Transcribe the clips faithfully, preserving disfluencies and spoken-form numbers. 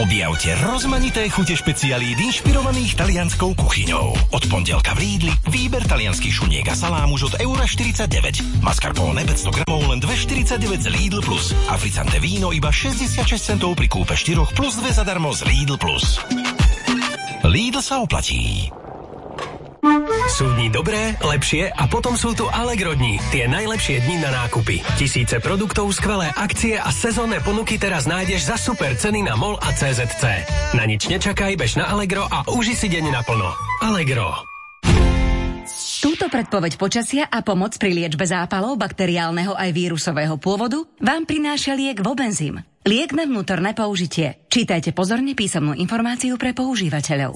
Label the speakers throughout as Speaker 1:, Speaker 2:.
Speaker 1: Objavte rozmanité chute špecialít inšpirovaných talianskou kuchyňou. Od pondelka v Lidli výber talianských šuniek a salám už od eura štyridsaťdeväť. Mascarpone päťsto gramov len dva štyridsaťdeväť z Lidl Plus. A fricante víno iba šesťdesiatšesť centov pri kúpe štyroch plus dve zadarmo z Lidl Plus. Lidl sa oplatí.
Speaker 2: Sú dni dobré, lepšie a potom sú tu Allegro dni. Tie najlepšie dni na nákupy. Tisíce produktov, skvelé akcie a sezónne ponuky teraz nájdeš za super ceny na MOL a cé zet cé. Na nič nečakaj, bež na Allegro a uži si deň naplno. Allegro.
Speaker 3: Túto predpoveď počasia a pomoc pri liečbe zápalov bakteriálneho aj vírusového pôvodu vám prináša liek Vobenzym. Liek na vnútorné použitie. Čítajte pozorne písomnú informáciu pre používateľov.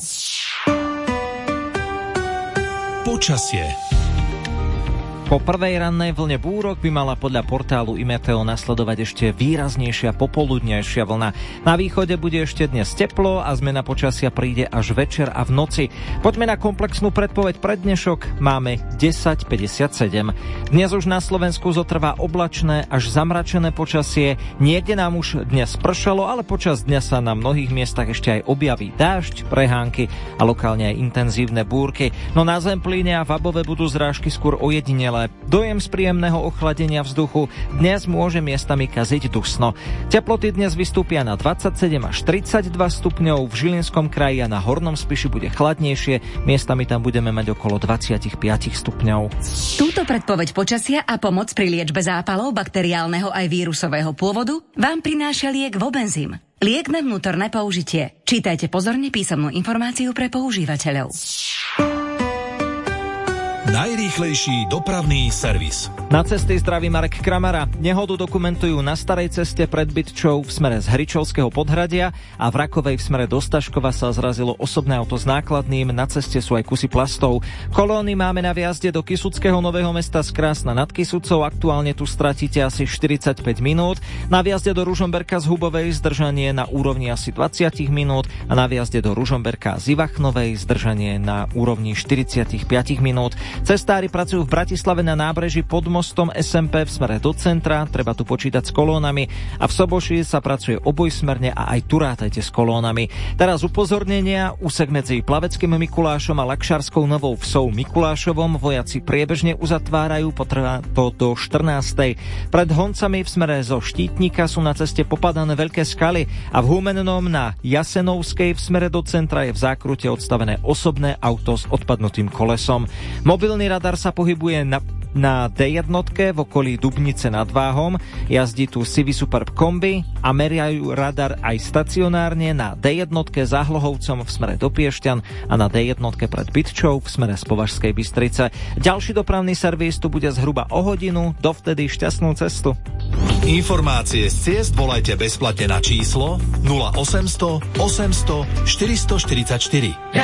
Speaker 4: Počasie.
Speaker 5: Po prvej rannej vlne búrok by mala podľa portálu Imeteo nasledovať ešte výraznejšia popoludnejšia vlna. Na východe bude ešte dnes teplo a zmena počasia príde až večer a v noci. Poďme na komplexnú predpoveď pre dnešok. Máme desať päťdesiatsedem. Dnes už na Slovensku zotrvá oblačné až zamračené počasie. Niekde nám už dnes pršalo, ale počas dňa sa na mnohých miestach ešte aj objaví dážď, prehánky a lokálne aj intenzívne búrky. No na Zemplíne a v Above budú zrážky skôr ojedinelé. Dojem z príjemného ochladenia vzduchu dnes môže miestami kaziť dusno. Teploty dnes vystúpia na dvadsaťsedem až tridsaťdva stupňov, v Žilinskom kraji a na Hornom Spiši bude chladnejšie, miestami tam budeme mať okolo dvadsaťpäť stupňov.
Speaker 3: Túto predpoveď počasia a pomoc pri liečbe zápalov bakteriálneho aj vírusového pôvodu vám prináša liek Vobenzym. Liek na vnútorné použitie. Čítajte pozorne písomnú informáciu pre používateľov.
Speaker 4: Najrýchlejší dopravný servis.
Speaker 5: Na cesty zdraví Marek Kramara. Nehodu dokumentujú na starej ceste pred Bytčou v smere z Hričovského podhradia a v Rakovej v smere do Staškova sa zrazilo osobné auto s nákladným. Na ceste sú aj kusy plastov. Kolóny máme na viazde do Kysuckého Nového Mesta z Krásna nad Kysucou. Aktuálne tu stratíte asi štyridsaťpäť minút. Na viazde do Ružomberka z Hubovej zdržanie na úrovni asi dvadsať minút a na viazde do Ružomberka z Ivachnovej zdržanie na úrovni štyridsaťpäť minút. Cestári pracujú v Bratislave na nábreží pod mostom es em pé v smere do centra, treba tu počítať s kolónami a v Soboši sa pracuje obojsmerne a aj tu rátajte s kolónami. Teraz upozornenia, úsek medzi Plaveckým Mikulášom a Lakšarskou Novou Vsou Mikulášovom vojaci priebežne uzatvárajú, potrvá to do štrnástej. Pred Honcami v smere zo Štítnika sú na ceste popadané veľké skaly a v Humennom na Jasenovskej v smere do centra je v zákrute odstavené osobné auto s odpadnutým kolesom. Mobilný radar sa pohybuje na na dé jednotke v okolí Dubnice nad Váhom, jazdí tu Civi Superb kombi a meriajú radar aj stacionárne na dé jednotke za Hlohovcom v smere do Piešťan a na dé jednotke pred Bytčou v smere z Považskej Bystrice. Ďalší dopravný servis tu bude zhruba o hodinu, dovtedy šťastnú cestu.
Speaker 4: Informácie z ciest volajte bezplatne na číslo nula osemsto osemsto štyristoštyridsaťštyri.